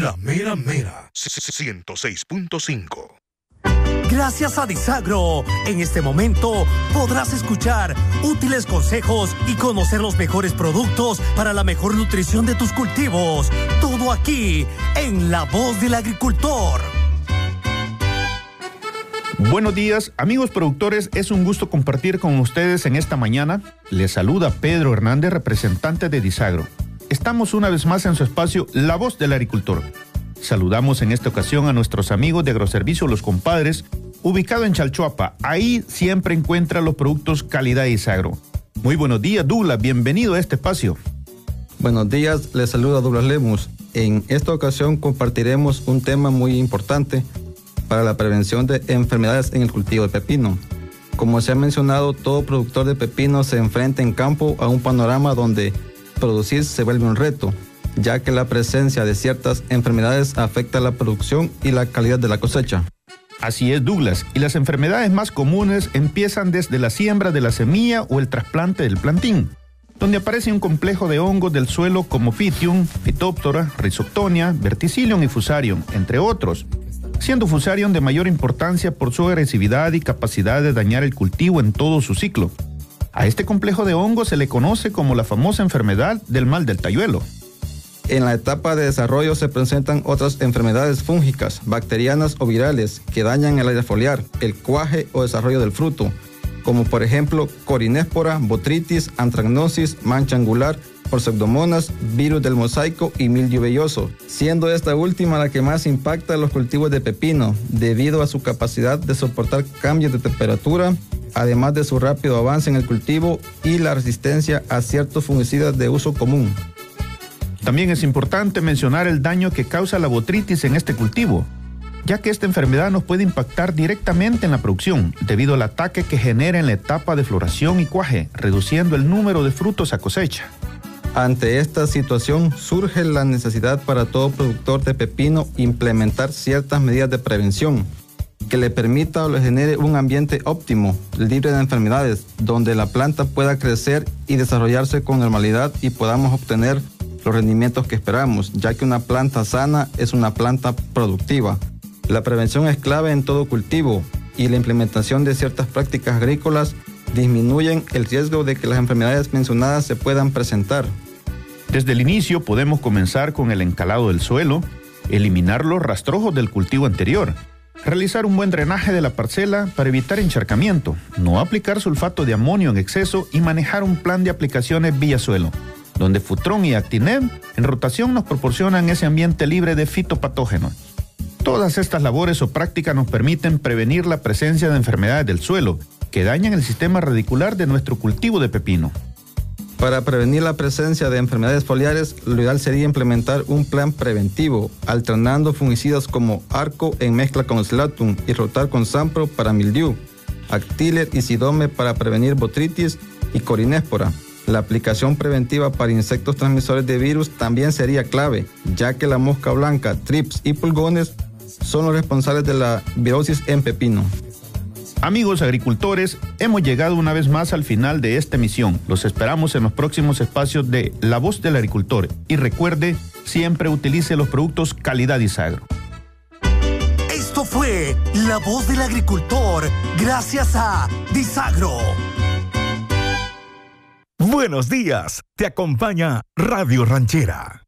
La mera mera. 106.5. Gracias a Disagro, en este momento podrás escuchar útiles consejos y conocer los mejores productos para la mejor nutrición de tus cultivos. Todo aquí, en La Voz del Agricultor. Buenos días, amigos productores, es un gusto compartir con ustedes en esta mañana. Les saluda Pedro Hernández, representante de Disagro. Estamos una vez más en su espacio La Voz del Agricultor. Saludamos en esta ocasión a nuestros amigos de Agroservicio Los Compadres, ubicado en Chalchuapa. Ahí siempre encuentra los productos calidad Disagro. Muy buenos días, Douglas, bienvenido a este espacio. Buenos días, les saluda Douglas Lemus. En esta ocasión compartiremos un tema muy importante para la prevención de enfermedades en el cultivo de pepino. Como se ha mencionado, todo productor de pepino se enfrenta en campo a un panorama donde producir se vuelve un reto, ya que la presencia de ciertas enfermedades afecta la producción y la calidad de la cosecha. Así es, Douglas, y las enfermedades más comunes empiezan desde la siembra de la semilla o el trasplante del plantín, donde aparece un complejo de hongos del suelo como Pythium, Phytophthora, Rhizoctonia, Verticillium y Fusarium, entre otros, siendo Fusarium de mayor importancia por su agresividad y capacidad de dañar el cultivo en todo su ciclo. A este complejo de hongos se le conoce como la famosa enfermedad del mal del tayuelo. En la etapa de desarrollo se presentan otras enfermedades fúngicas, bacterianas o virales que dañan el área foliar, el cuaje o desarrollo del fruto, como por ejemplo corinéspora, botrytis, antracnosis, mancha angular, por pseudomonas, virus del mosaico y mildio velloso, siendo esta última la que más impacta a los cultivos de pepino, debido a su capacidad de soportar cambios de temperatura, además de su rápido avance en el cultivo y la resistencia a ciertos fungicidas de uso común. También es importante mencionar el daño que causa la botrytis en este cultivo, ya que esta enfermedad nos puede impactar directamente en la producción, debido al ataque que genera en la etapa de floración y cuaje, reduciendo el número de frutos a cosecha. Ante esta situación surge la necesidad para todo productor de pepino implementar ciertas medidas de prevención que le permita o le genere un ambiente óptimo, libre de enfermedades, donde la planta pueda crecer y desarrollarse con normalidad y podamos obtener los rendimientos que esperamos, ya que una planta sana es una planta productiva. La prevención es clave en todo cultivo y la implementación de ciertas prácticas agrícolas disminuyen el riesgo de que las enfermedades mencionadas se puedan presentar. Desde el inicio podemos comenzar con el encalado del suelo, eliminar los rastrojos del cultivo anterior, realizar un buen drenaje de la parcela para evitar encharcamiento, no aplicar sulfato de amonio en exceso y manejar un plan de aplicaciones vía suelo, donde Futron y Actineb en rotación nos proporcionan ese ambiente libre de fitopatógenos. Todas estas labores o prácticas nos permiten prevenir la presencia de enfermedades del suelo que dañan el sistema radicular de nuestro cultivo de pepino. Para prevenir la presencia de enfermedades foliares, lo ideal sería implementar un plan preventivo, alternando fungicidas como Arco en mezcla con Slatum y rotar con Sampro para mildiu, Actiler y Sidome para prevenir botrytis y corinéspora. La aplicación preventiva para insectos transmisores de virus también sería clave, ya que la mosca blanca, trips y pulgones son los responsables de la virosis en pepino. Amigos agricultores, hemos llegado una vez más al final de esta emisión. Los esperamos en los próximos espacios de La Voz del Agricultor. Y recuerde, siempre utilice los productos calidad Disagro. Esto fue La Voz del Agricultor, gracias a Disagro. Buenos días, te acompaña Radio Ranchera.